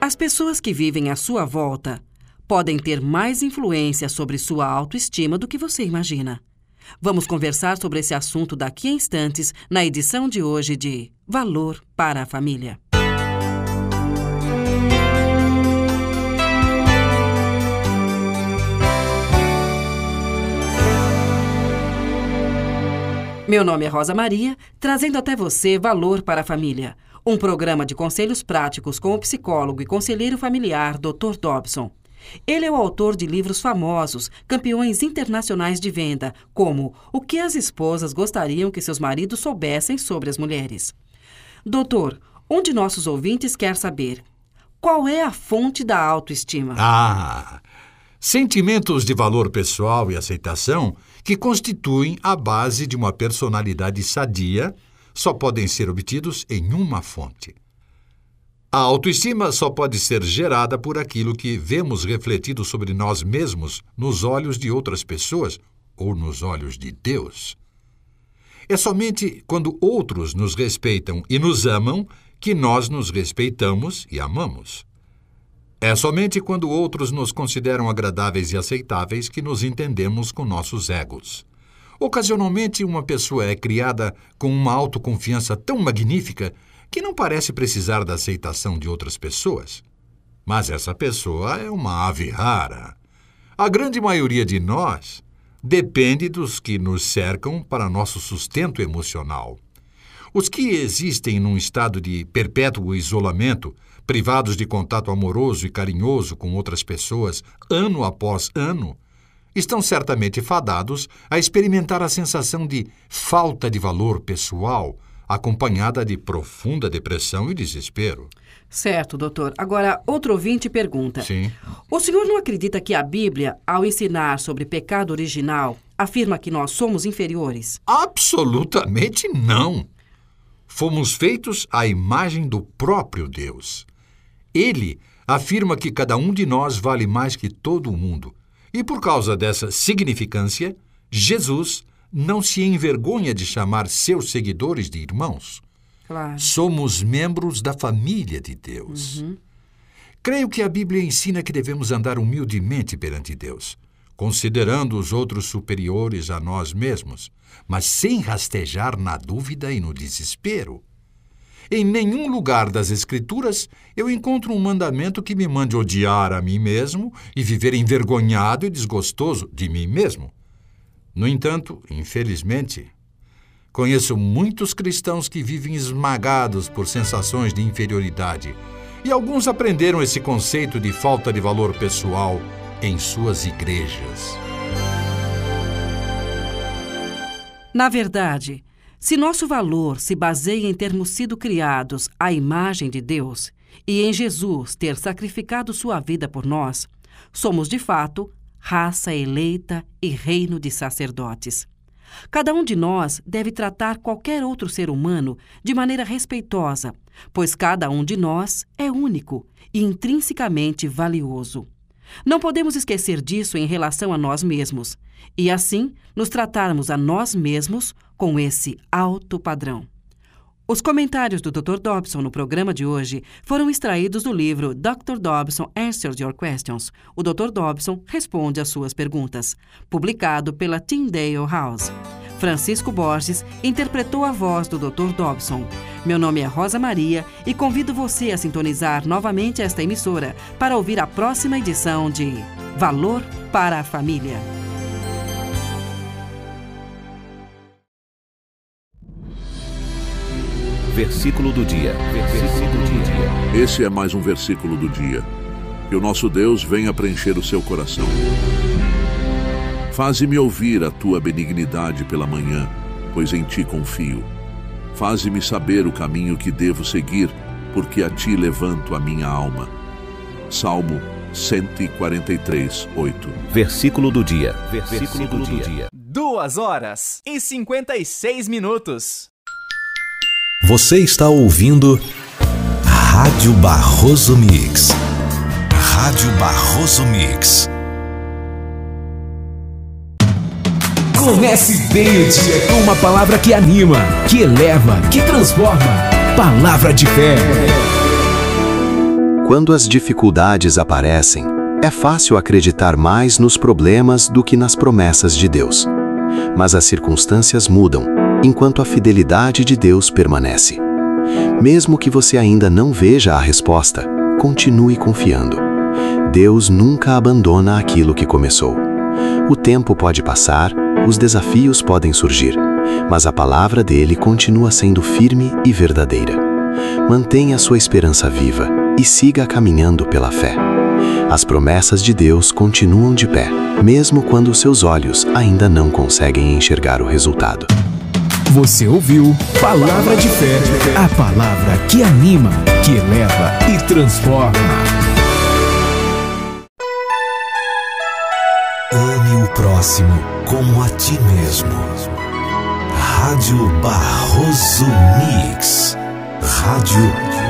As pessoas que vivem à sua volta podem ter mais influência sobre sua autoestima do que você imagina. Vamos conversar sobre esse assunto daqui a instantes na edição de hoje de Valor para a Família. Meu nome é Rosa Maria, trazendo até você Valor para a Família, um programa de conselhos práticos com o psicólogo e conselheiro familiar Dr. Dobson. Ele é o autor de livros famosos, campeões internacionais de venda, como O que as esposas gostariam que seus maridos soubessem sobre as mulheres. Doutor, um de nossos ouvintes quer saber, qual é a fonte da autoestima? Sentimentos de valor pessoal e aceitação que constituem a base de uma personalidade sadia só podem ser obtidos em uma fonte. A autoestima só pode ser gerada por aquilo que vemos refletido sobre nós mesmos nos olhos de outras pessoas ou nos olhos de Deus. É somente quando outros nos respeitam e nos amam que nós nos respeitamos e amamos. É somente quando outros nos consideram agradáveis e aceitáveis que nos entendemos com nossos egos. Ocasionalmente, uma pessoa é criada com uma autoconfiança tão magnífica que não parece precisar da aceitação de outras pessoas. Mas essa pessoa é uma ave rara. A grande maioria de nós depende dos que nos cercam para nosso sustento emocional. Os que existem num estado de perpétuo isolamento, privados de contato amoroso e carinhoso com outras pessoas ano após ano, estão certamente fadados a experimentar a sensação de falta de valor pessoal, acompanhada de profunda depressão e desespero. Certo, doutor. Agora, outro ouvinte pergunta. Sim. O senhor não acredita que a Bíblia, ao ensinar sobre pecado original, afirma que nós somos inferiores? Absolutamente não. Fomos feitos à imagem do próprio Deus. Ele afirma que cada um de nós vale mais que todo o mundo. E por causa dessa significância, Jesus não se envergonha de chamar seus seguidores de irmãos. Claro. Somos membros da família de Deus. Creio que a Bíblia ensina que devemos andar humildemente perante Deus, considerando os outros superiores a nós mesmos, mas sem rastejar na dúvida e no desespero. Em nenhum lugar das Escrituras eu encontro um mandamento que me mande odiar a mim mesmo e viver envergonhado e desgostoso de mim mesmo. No entanto, infelizmente, conheço muitos cristãos que vivem esmagados por sensações de inferioridade e alguns aprenderam esse conceito de falta de valor pessoal em suas igrejas. Na verdade, se nosso valor se baseia em termos sido criados à imagem de Deus e em Jesus ter sacrificado sua vida por nós, somos de fato raça eleita e reino de sacerdotes. Cada um de nós deve tratar qualquer outro ser humano de maneira respeitosa, pois cada um de nós é único e intrinsecamente valioso. Não podemos esquecer disso em relação a nós mesmos, e assim nos tratarmos a nós mesmos com esse alto padrão. Os comentários do Dr. Dobson no programa de hoje foram extraídos do livro Dr. Dobson Answers Your Questions. O Dr. Dobson responde às suas perguntas, publicado pela Tyndale House. Francisco Borges interpretou a voz do Dr. Dobson. Meu nome é Rosa Maria e convido você a sintonizar novamente esta emissora para ouvir a próxima edição de Valor para a Família. Versículo do dia. Esse é mais um versículo do dia. Que o nosso Deus venha preencher o seu coração. Faze-me ouvir a tua benignidade pela manhã, pois em ti confio. Faze-me saber o caminho que devo seguir, porque a ti levanto a minha alma. Salmo 143, 8. Versículo do dia. 2h56. Você está ouvindo Rádio Barroso Mix. Rádio Barroso Mix. Comece bem o dia com uma palavra que anima, que eleva, que transforma. Palavra de fé. Quando as dificuldades aparecem, é fácil acreditar mais nos problemas do que nas promessas de Deus. Mas as circunstâncias mudam, enquanto a fidelidade de Deus permanece. Mesmo que você ainda não veja a resposta, continue confiando. Deus nunca abandona aquilo que começou. O tempo pode passar, os desafios podem surgir, mas a palavra dele continua sendo firme e verdadeira. Mantenha sua esperança viva e siga caminhando pela fé. As promessas de Deus continuam de pé, mesmo quando seus olhos ainda não conseguem enxergar o resultado. Você ouviu Palavra de Fé, a palavra que anima, que eleva e transforma. Ame o próximo como a ti mesmo. Rádio Barroso Mix. Rádio